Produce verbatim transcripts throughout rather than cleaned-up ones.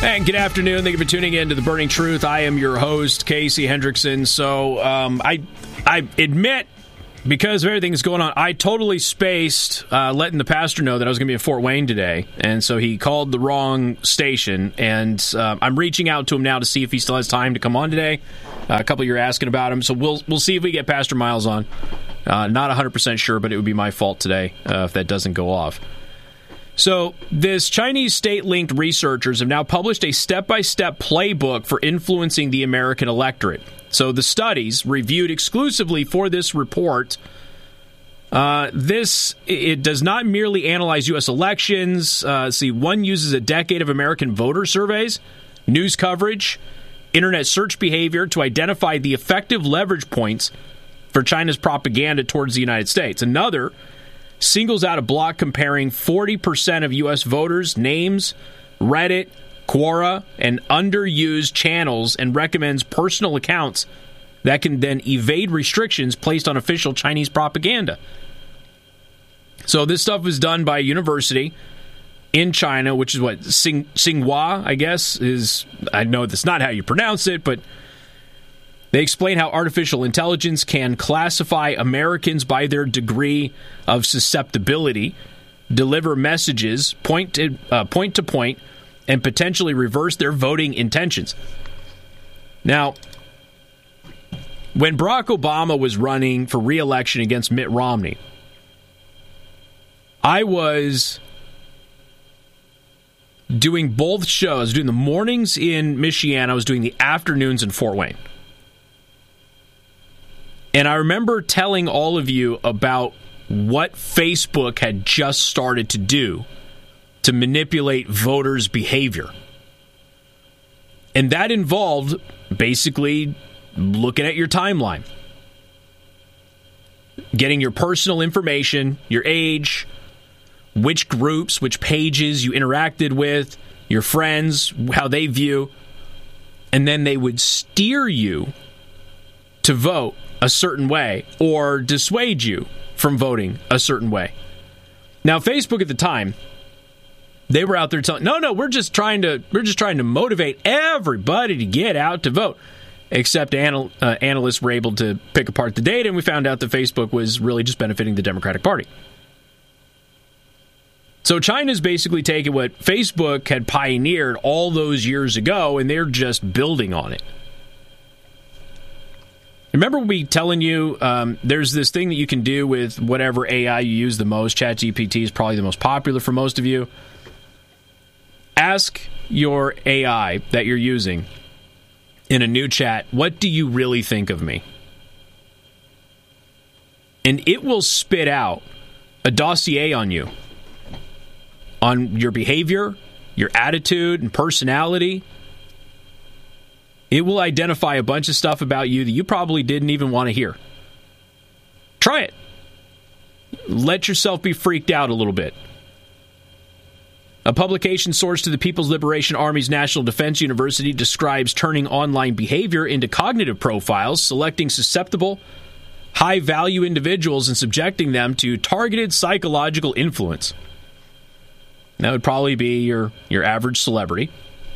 And good afternoon. Thank you for tuning in to The Burning Truth. I am your host, Casey Hendrickson. So um, I I admit, because of everything that's going on, I totally spaced uh, letting the pastor know that I was going to be in Fort Wayne today. And so he called the wrong station. And uh, I'm reaching out to him now to see if he still has time to come on today. Uh, a couple of you are asking about him. So we'll we'll see if we get Pastor Miles on. Uh, not one hundred percent sure, but it would be my fault today uh, if that doesn't go off. So, this Chinese state-linked researchers have now published a step-by-step playbook for influencing the American electorate. So, the studies reviewed exclusively for this report, uh, this, it does not merely analyze U S elections. Uh, see, one uses a decade of American voter surveys, news coverage, internet search behavior to identify the effective leverage points for China's propaganda towards the United States. Another singles out a block comparing forty percent of U S voters' names, Reddit, Quora, and underused channels, and recommends personal accounts that can then evade restrictions placed on official Chinese propaganda. So this stuff was done by a university in China, which is what, Tsing, Tsinghua, I guess, is, I know that's not how you pronounce it, but they explain how artificial intelligence can classify Americans by their degree of susceptibility, deliver messages point to, uh, point to point, and potentially reverse their voting intentions. Now, when Barack Obama was running for re-election against Mitt Romney, I was doing both shows. I was doing the mornings in Michiana. I was doing the afternoons in Fort Wayne. And I remember telling all of you about what Facebook had just started to do to manipulate voters' behavior. And that involved basically looking at your timeline, getting your personal information, your age, which groups, which pages you interacted with, your friends, how they view, and then they would steer you to vote a certain way or dissuade you from voting a certain way. Now, Facebook at the time, they were out there telling, no, no, we're just trying to we're just trying to motivate everybody to get out to vote. Except anal- uh, analysts were able to pick apart the data, and we found out that Facebook was really just benefiting the Democratic Party. So China's basically taken what Facebook had pioneered all those years ago, and they're just building on it. Remember me telling you um, there's this thing that you can do with whatever A I you use the most. ChatGPT is probably the most popular for most of you. Ask your A I that you're using in a new chat, what do you really think of me? And it will spit out a dossier on you, on your behavior, your attitude, and personality. It will identify a bunch of stuff about you that you probably didn't even want to hear. Try it. Let yourself be freaked out a little bit. A publication sourced to the People's Liberation Army's National Defense University describes turning online behavior into cognitive profiles, selecting susceptible, high-value individuals and subjecting them to targeted psychological influence. That would probably be your, your average celebrity.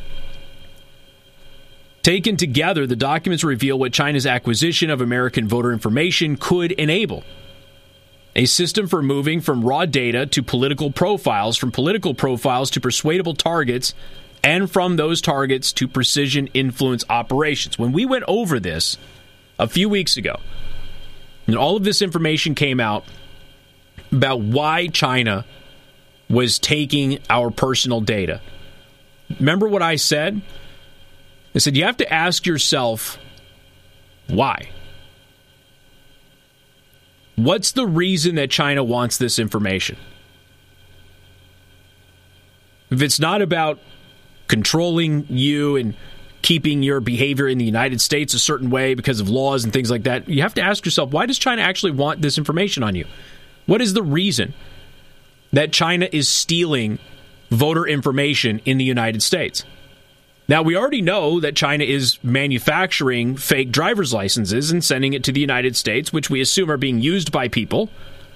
Taken together, the documents reveal what China's acquisition of American voter information could enable. A system for moving from raw data to political profiles, from political profiles to persuadable targets, and from those targets to precision influence operations. When we went over this a few weeks ago, and all of this information came out about why China was taking our personal data. Remember what I said? I said, you have to ask yourself, why? What's the reason that China wants this information? If it's not about controlling you and keeping your behavior in the United States a certain way because of laws and things like that, you have to ask yourself, why does China actually want this information on you? What is the reason that China is stealing voter information in the United States? Now, we already know that China is manufacturing fake driver's licenses and sending it to the United States, which we assume are being used by people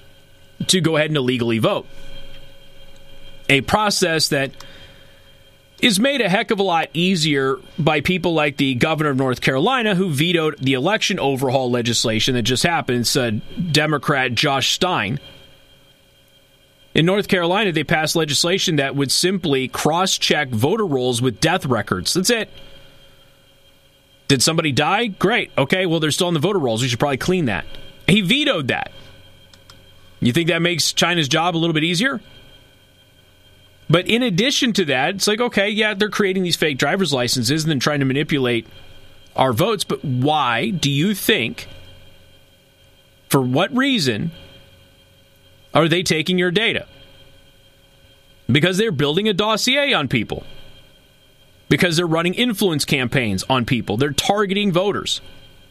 to go ahead and illegally vote. A process that is made a heck of a lot easier by people like the governor of North Carolina, who vetoed the election overhaul legislation that just happened, said Democrat Josh Stein. In North Carolina, they passed legislation that would simply cross-check voter rolls with death records. That's it. Did somebody die? Great. Okay, well, they're still on the voter rolls. We should probably clean that. He vetoed that. You think that makes China's job a little bit easier? But in addition to that, it's like, okay, yeah, they're creating these fake driver's licenses and then trying to manipulate our votes. But why do you think, for what reason, are they taking your data? Because they're building a dossier on people. Because they're running influence campaigns on people. They're targeting voters.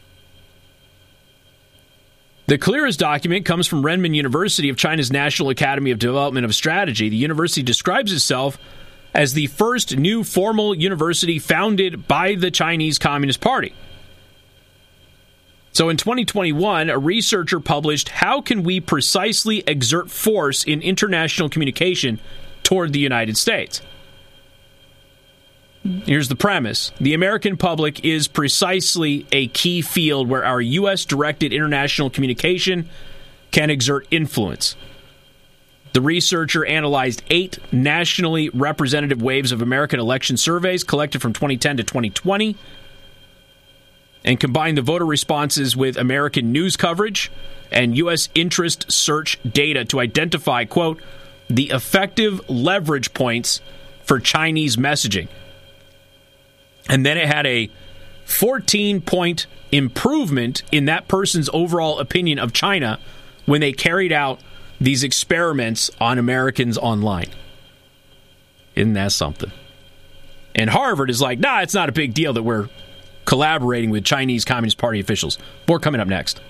The clearest document comes from Renmin University of China's National Academy of Development of Strategy. The university describes itself as the first new formal university founded by the Chinese Communist Party. So in twenty twenty-one, a researcher published, "How can we precisely exert force in international communication toward the United States?" Here's the premise. The American public is precisely a key field where our U S-directed international communication can exert influence. The researcher analyzed eight nationally representative waves of American election surveys collected from twenty ten to twenty twenty and combined the voter responses with American news coverage and U S interest search data to identify, quote, the effective leverage points for Chinese messaging. And then it had a fourteen-point improvement in that person's overall opinion of China when they carried out these experiments on Americans online. Isn't that something? And Harvard is like, nah, it's not a big deal that we're collaborating with Chinese Communist Party officials. More coming up next.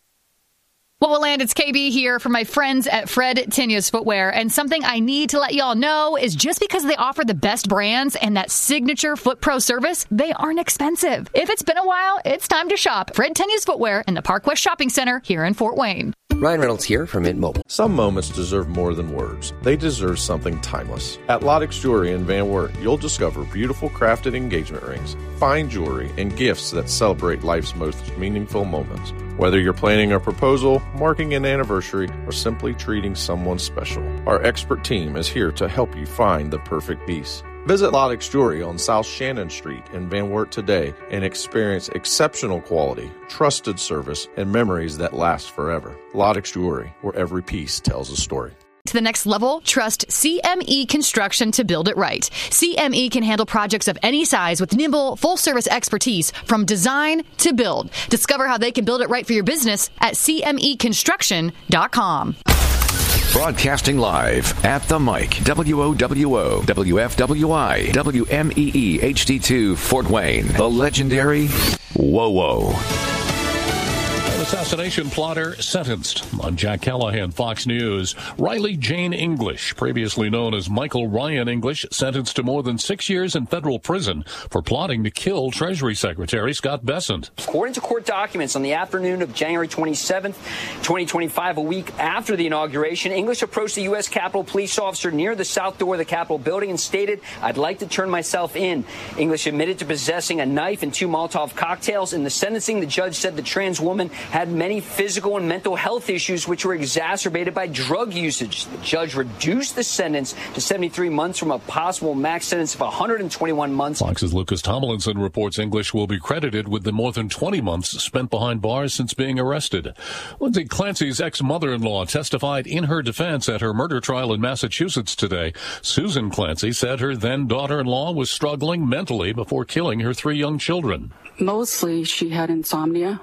Well, we'll land. It's K B here for my friends at Fred Tenios Footwear. And something I need to let y'all know is just because they offer the best brands and that signature Foot Pro service, they aren't expensive. If it's been a while, it's time to shop Fred Tenios Footwear in the Park West Shopping Center here in Fort Wayne. Ryan Reynolds here from Mint Mobile. Some moments deserve more than words. They deserve something timeless. At Lodex Jewelry in Van Wert, you'll discover beautiful crafted engagement rings, fine jewelry, and gifts that celebrate life's most meaningful moments. Whether you're planning a proposal, marking an anniversary, or simply treating someone special, our expert team is here to help you find the perfect piece. Visit Lodex Jewelry on South Shannon Street in Van Wert today and experience exceptional quality, trusted service, and memories that last forever. Lodex Jewelry, where every piece tells a story. To the next level, trust C M E Construction to build it right. C M E can handle projects of any size with nimble, full-service expertise from design to build. Discover how they can build it right for your business at C M E construction dot com. Broadcasting live at the mic, W O W O, W F W I, W M E E H D two, Fort Wayne, the legendary Whoa Whoa. Assassination plotter sentenced. I'm Jack Callahan, Fox News. Riley Jane English, previously known as Michael Ryan English, sentenced to more than six years in federal prison for plotting to kill Treasury Secretary Scott Bessent. According to court documents, on the afternoon of January twenty-seventh, twenty twenty-five, a week after the inauguration, English approached a U S Capitol police officer near the south door of the Capitol building and stated, "I'd like to turn myself in." English admitted to possessing a knife and two Molotov cocktails. In the sentencing, the judge said the trans woman had many physical and mental health issues which were exacerbated by drug usage. The judge reduced the sentence to seventy-three months from a possible max sentence of one hundred twenty-one months. Fox's Lucas Tomlinson reports English will be credited with the more than twenty months spent behind bars since being arrested. Lindsay Clancy's ex-mother-in-law testified in her defense at her murder trial in Massachusetts today. Susan Clancy said her then daughter-in-law was struggling mentally before killing her three young children. Mostly she had insomnia.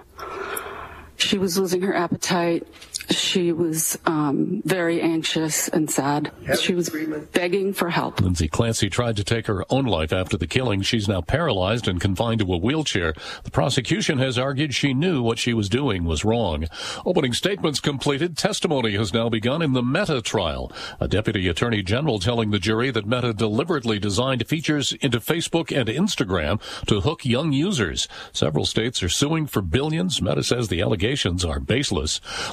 She was losing her appetite. She was um, very anxious and sad. She was begging for help. Lindsay Clancy tried to take her own life after the killing. She's now paralyzed and confined to a wheelchair. The prosecution has argued she knew what she was doing was wrong. Opening statements completed. Testimony has now begun in the Meta trial. A deputy attorney general telling the jury that Meta deliberately designed features into Facebook and Instagram to hook young users. Several states are suing for billions. Meta says the allegations are baseless. Liberia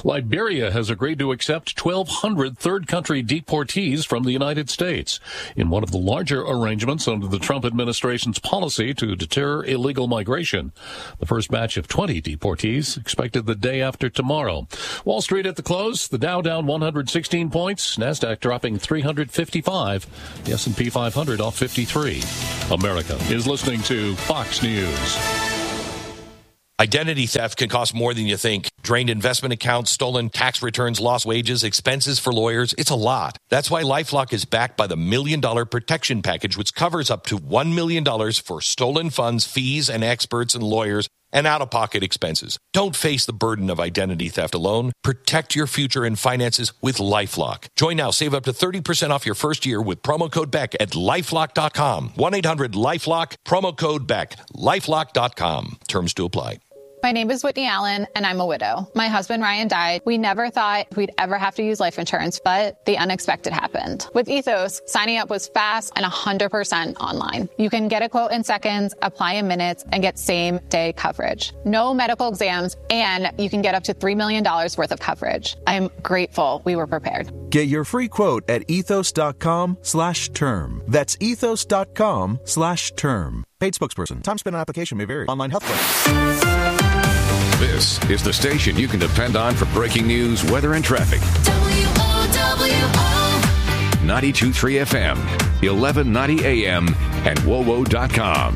Nigeria has agreed to accept twelve hundred third-country deportees from the United States in one of the larger arrangements under the Trump administration's policy to deter illegal migration. The first batch of twenty deportees expected the day after tomorrow. Wall Street at the close, the Dow down one hundred sixteen points, NASDAQ dropping three hundred fifty-five, the S and P five hundred off fifty-three. America is listening to Fox News. Identity theft can cost more than you think. Drained investment accounts, stolen tax returns, lost wages, expenses for lawyers. It's a lot. That's why LifeLock is backed by the Million Dollar Protection Package, which covers up to one million dollars for stolen funds, fees, and experts and lawyers, and out-of-pocket expenses. Don't face the burden of identity theft alone. Protect your future and finances with LifeLock. Join now. Save up to thirty percent off your first year with promo code Beck at lifelock dot com. one eight hundred lifelock, promo code Beck, lifelock dot com. Terms to apply. My name is Whitney Allen, and I'm a widow. My husband, Ryan, died. We never thought we'd ever have to use life insurance, but the unexpected happened. With Ethos, signing up was fast and one hundred percent online. You can get a quote in seconds, apply in minutes, and get same-day coverage. No medical exams, and you can get up to three million dollars worth of coverage. I'm grateful we were prepared. Get your free quote at ethos.com slash term. That's ethos.com slash term. Paid spokesperson. Time spent on application may vary. Online health care. This is the station you can depend on for breaking news, weather, and traffic. W O W O ninety-two point three F M, eleven ninety A M, and W O W O dot com.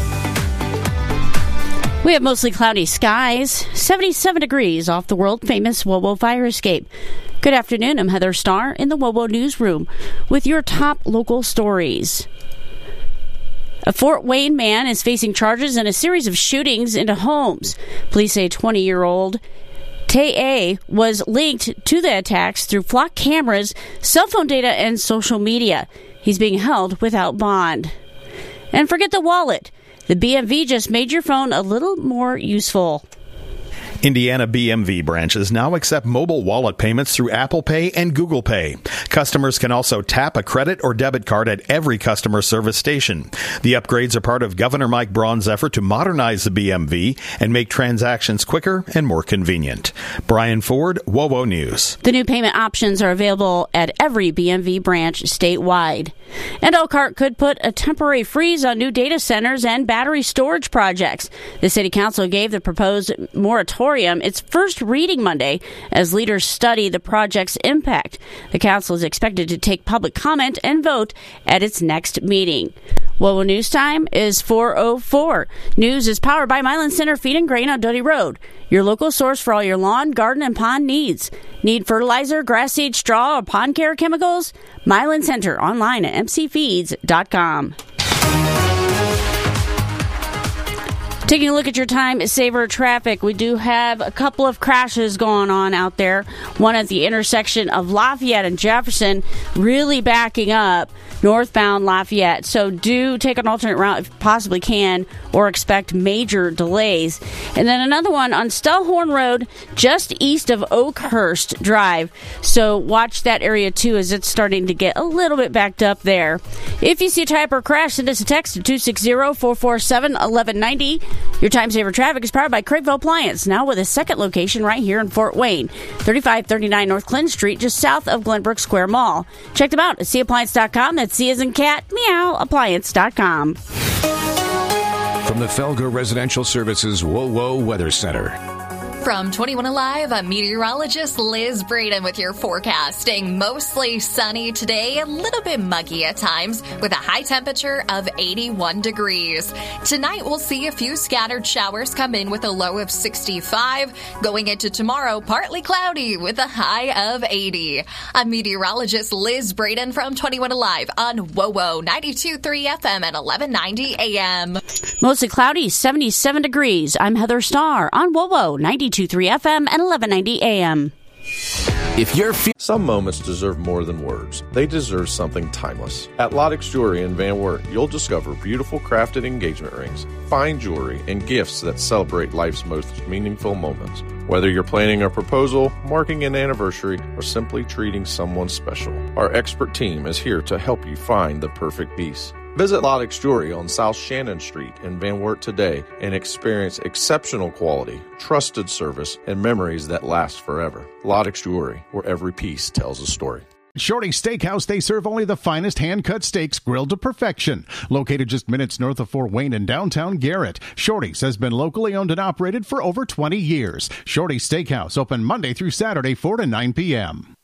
We have mostly cloudy skies, seventy-seven degrees off the world-famous W O W O fire escape. Good afternoon. I'm Heather Starr in the W O W O newsroom with your top local stories. A Fort Wayne man is facing charges in a series of shootings into homes. Police say twenty-year-old Tay A was linked to the attacks through flock cameras, cell phone data, and social media. He's being held without bond. And forget the wallet. The B M V just made your phone a little more useful. Indiana B M V branches now accept mobile wallet payments through Apple Pay and Google Pay. Customers can also tap a credit or debit card at every customer service station. The upgrades are part of Governor Mike Braun's effort to modernize the B M V and make transactions quicker and more convenient. Brian Ford, W O W O News. The new payment options are available at every B M V branch statewide. And Elkhart could put a temporary freeze on new data centers and battery storage projects. The City Council gave the proposed moratorium its first reading Monday as leaders study the project's impact. The council is expected to take public comment and vote at its next meeting. W O W O News Time is four oh four. News is powered by Milan Center Feed and Grain on Doty Road, your local source for all your lawn, garden, and pond needs. Need fertilizer, grass seed, straw, or pond care chemicals? Milan Center, online at m c feeds dot com. Taking a look at your time saver traffic, we do have a couple of crashes going on out there. One at the intersection of Lafayette and Jefferson, really backing up northbound Lafayette. So do take an alternate route if you possibly can, or expect major delays. And then another one on Stellhorn Road, just east of Oakhurst Drive. So watch that area too, as it's starting to get a little bit backed up there. If you see a type or crash, send us a text to two six zero, four four seven, one one nine zero. Your Time Saver Traffic is powered by Craigville Appliance, now with a second location right here in Fort Wayne, thirty-five thirty-nine North Clinton Street, just south of Glenbrook Square Mall. Check them out at c appliance dot com. That's C as in cat, meow, appliance dot com. From the Felger Residential Services W O W O Weather Center. From twenty-one Alive, I'm meteorologist Liz Braden with your forecast. Staying mostly sunny today, a little bit muggy at times, with a high temperature of eighty-one degrees. Tonight, we'll see a few scattered showers come in with a low of sixty-five. Going into tomorrow, partly cloudy with a high of eighty. I'm meteorologist Liz Braden from twenty-one Alive on W O W O ninety-two point three F M at eleven ninety A M. Mostly cloudy, seventy-seven degrees. I'm Heather Starr on W O W O ninety-two point three F M at eleven ninety A M. If you're fe- Some moments deserve more than words. They deserve something timeless. At Lottix Jewelry in Van Wert, you'll discover beautiful crafted engagement rings, fine jewelry, and gifts that celebrate life's most meaningful moments. Whether you're planning a proposal, marking an anniversary, or simply treating someone special, our expert team is here to help you find the perfect piece. Visit Lodex Jewelry on South Shannon Street in Van Wert today and experience exceptional quality, trusted service, and memories that last forever. Lodex Jewelry, where every piece tells a story. Shorty's Steakhouse, they serve only the finest hand-cut steaks grilled to perfection. Located just minutes north of Fort Wayne in downtown Garrett, Shorty's has been locally owned and operated for over twenty years. Shorty's Steakhouse, open Monday through Saturday, four to nine p.m.